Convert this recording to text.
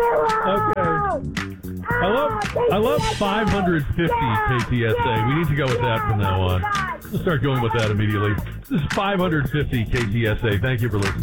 I love 550 KTSA. We need to go with that from now on. We'll start going with that immediately. This is 550 KTSA. Thank you for listening.